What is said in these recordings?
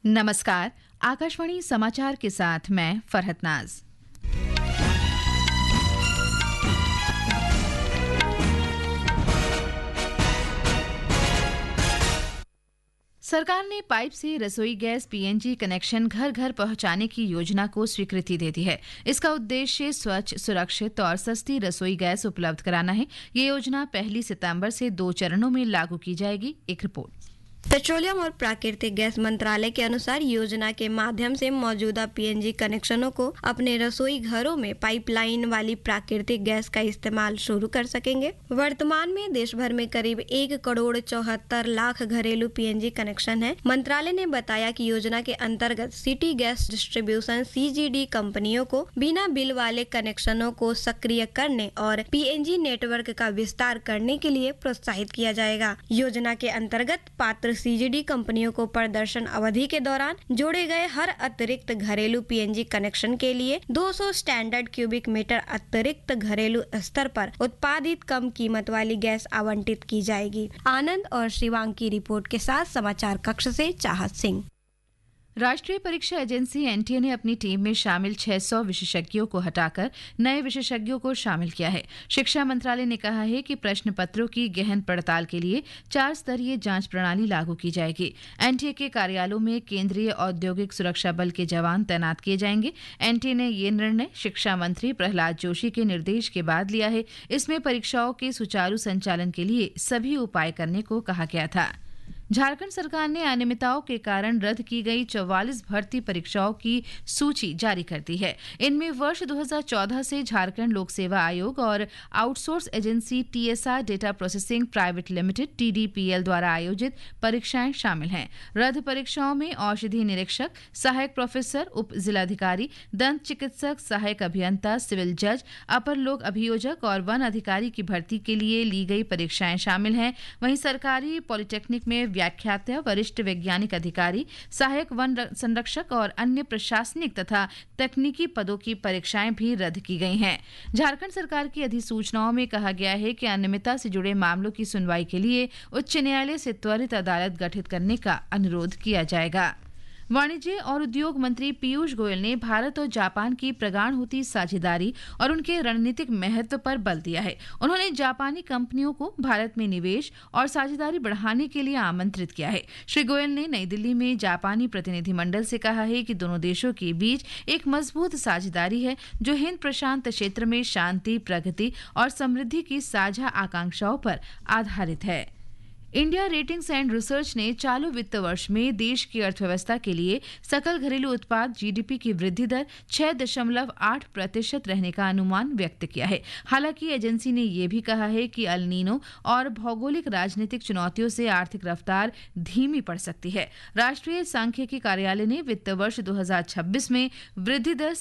नमस्कार, आकाशवाणी समाचार के साथ मैं फरहत नाज। सरकार ने पाइप से रसोई गैस पीएनजी कनेक्शन घर घर पहुंचाने की योजना को स्वीकृति दे दी है। इसका उद्देश्य स्वच्छ, सुरक्षित और सस्ती रसोई गैस उपलब्ध कराना है। ये योजना 1 सितंबर से 2 चरणों में लागू की जाएगी। एक रिपोर्ट। पेट्रोलियम और प्राकृतिक गैस मंत्रालय के अनुसार योजना के माध्यम से मौजूदा पीएनजी कनेक्शनों को अपने रसोई घरों में पाइपलाइन वाली प्राकृतिक गैस का इस्तेमाल शुरू कर सकेंगे। वर्तमान में देश भर में करीब 1,74,00,000 घरेलू पीएनजी कनेक्शन है। मंत्रालय ने बताया कि योजना के अंतर्गत सिटी गैस डिस्ट्रीब्यूशन (सीजीडी) कंपनियों को बिना बिल वाले कनेक्शनों को सक्रिय करने और पीएनजी नेटवर्क का विस्तार करने के लिए प्रोत्साहित किया जाएगा। योजना के अंतर्गत पात्र सीजीडी कंपनियों को प्रदर्शन अवधि के दौरान जोड़े गए हर अतिरिक्त घरेलू पीएनजी कनेक्शन के लिए 200 स्टैंडर्ड क्यूबिक मीटर अतिरिक्त घरेलू स्तर पर उत्पादित कम कीमत वाली गैस आवंटित की जाएगी। आनंद और शिवांग की रिपोर्ट के साथ समाचार कक्ष से चाहत सिंह। राष्ट्रीय परीक्षा एजेंसी एनटीए ने अपनी टीम में शामिल 600 विशेषज्ञों को हटाकर नए विशेषज्ञों को शामिल किया है। शिक्षा मंत्रालय ने कहा है कि प्रश्न पत्रों की गहन पड़ताल के लिए 4 स्तरीय जांच प्रणाली लागू की जाएगी। एनटीए के कार्यालयों में केंद्रीय औद्योगिक सुरक्षा बल के जवान तैनात किए जाएंगे। एनटीए ने ये निर्णय शिक्षा मंत्री प्रहलाद जोशी के निर्देश के बाद लिया है। इसमें परीक्षाओं के सुचारू संचालन के लिए सभी उपाय करने को कहा गया था। झारखंड सरकार ने अनियमितताओं के कारण रद्द की गई 44 भर्ती परीक्षाओं की सूची जारी कर दी है। इनमें वर्ष 2014 से झारखंड लोक सेवा आयोग और outsource agency TSR data processing private limited (TDPL) द्वारा आयोजित परीक्षाएं शामिल हैं। रद्द परीक्षाओं में औषधि निरीक्षक, सहायक प्रोफेसर, उप जिलाधिकारी, दंत चिकित्सक, सहायक अभियंता, सिविल जज, अपर लोक अभियोजक और वन अधिकारी की भर्ती के लिए ली गई परीक्षाएं शामिल हैं। वहीं सरकारी पॉलिटेक्निक में व्याख्याता, वरिष्ठ वैज्ञानिक अधिकारी, सहायक वन संरक्षक और अन्य प्रशासनिक तथा तकनीकी पदों की परीक्षाएं भी रद्द की गई हैं। झारखंड सरकार की अधिसूचनाओं में कहा गया है कि अनियमितता से जुड़े मामलों की सुनवाई के लिए उच्च न्यायालय से त्वरित अदालत गठित करने का अनुरोध किया जाएगा। वाणिज्य और उद्योग मंत्री पीयूष गोयल ने भारत और जापान की प्रगाढ़ साझेदारी और उनके रणनीतिक महत्व पर बल दिया है। उन्होंने जापानी कंपनियों को भारत में निवेश और साझेदारी बढ़ाने के लिए आमंत्रित किया है। श्री गोयल ने नई दिल्ली में जापानी प्रतिनिधिमंडल से कहा है कि दोनों देशों के बीच एक मजबूत साझेदारी है जो हिंद प्रशांत क्षेत्र में शांति, प्रगति और समृद्धि की साझा आकांक्षाओं पर आधारित है। इंडिया रेटिंग्स एंड रिसर्च ने चालू वित्त वर्ष में देश की अर्थव्यवस्था के लिए सकल घरेलू उत्पाद (जीडीपी) की वृद्धि दर 6.8% रहने का अनुमान व्यक्त किया है। हालांकि एजेंसी ने यह भी कहा है कि अल नीनो और भौगोलिक राजनीतिक चुनौतियों से आर्थिक रफ्तार धीमी पड़ सकती है। राष्ट्रीय सांख्यिकी कार्यालय ने वित्त वर्ष 2026 में वृद्धि दर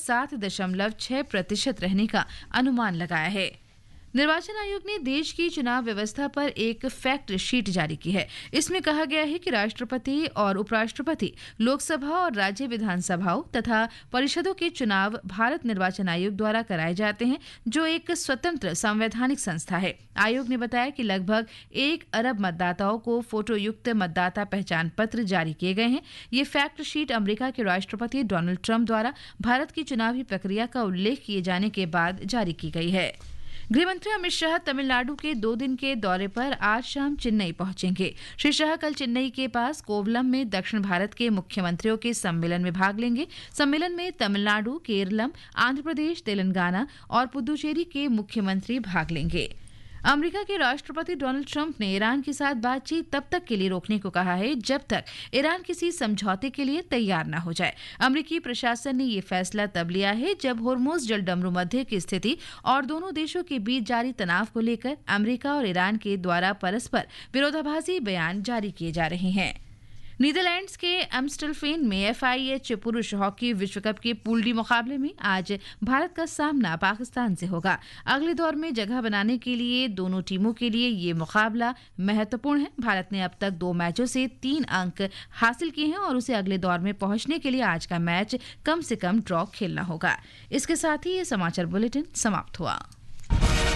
7.6% रहने का अनुमान लगाया है। निर्वाचन आयोग ने देश की चुनाव व्यवस्था पर एक फैक्ट शीट जारी की है। इसमें कहा गया है कि राष्ट्रपति और उपराष्ट्रपति, लोकसभा और राज्य विधानसभाओं तथा परिषदों के चुनाव भारत निर्वाचन आयोग द्वारा कराए जाते हैं, जो एक स्वतंत्र संवैधानिक संस्था है। आयोग ने बताया कि लगभग 1 अरब मतदाताओं को फोटोयुक्त मतदाता पहचान पत्र जारी किए गए हैं। ये फैक्ट शीट अमेरिका के राष्ट्रपति डोनाल्ड ट्रंप द्वारा भारत की चुनावी प्रक्रिया का उल्लेख किए जाने के बाद जारी की गई है। गृहमंत्री अमित शाह तमिलनाडु के 2 दिन के दौरे पर आज शाम चेन्नई पहुंचेंगे। श्री शाह कल चेन्नई के पास कोवलम में दक्षिण भारत के मुख्यमंत्रियों के सम्मेलन में भाग लेंगे। सम्मेलन में तमिलनाडु, केरलम, आंध्र प्रदेश, तेलंगाना और पुदुचेरी के मुख्यमंत्री भाग लेंगे। अमेरिका के राष्ट्रपति डोनाल्ड ट्रंप ने ईरान के साथ बातचीत तब तक के लिए रोकने को कहा है जब तक ईरान किसी समझौते के लिए तैयार न हो जाए। अमेरिकी प्रशासन ने ये फैसला तब लिया है जब होर्मुज जलडमरू मध्य की स्थिति और दोनों देशों के बीच जारी तनाव को लेकर अमेरिका और ईरान के द्वारा परस्पर विरोधाभासी बयान जारी किए जा रहे हैं। नीदरलैंड्स के एम्स्टलफेन में एफआईएच पुरुष हॉकी विश्व कप के पूल डी मुकाबले में आज भारत का सामना पाकिस्तान से होगा। अगले दौर में जगह बनाने के लिए दोनों टीमों के लिए ये मुकाबला महत्वपूर्ण है। भारत ने अब तक 2 मैचों से 3 अंक हासिल किए हैं और उसे अगले दौर में पहुंचने के लिए आज का मैच कम से कम ड्रॉ खेलना होगा। इसके साथ ही ये समाचार बुलेटिन समाप्त हुआ।